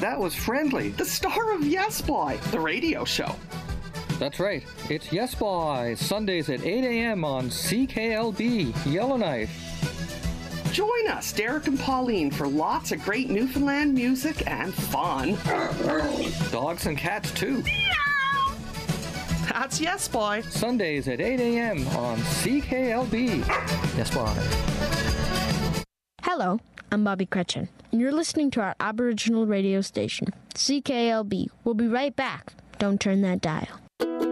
that was Friendly, the star of Yes Boy, the radio show. That's right. It's Yes Boy, Sundays at 8 a.m. on CKLB, Yellowknife. Join us, Derek and Pauline, for lots of great Newfoundland music and fun. Dogs and cats, too. That's Yes Boy. Sundays at 8 a.m. on CKLB. Yes Boy. Hello, I'm Bobby Cretchen, and you're listening to our Aboriginal radio station, CKLB. We'll be right back. Don't turn that dial.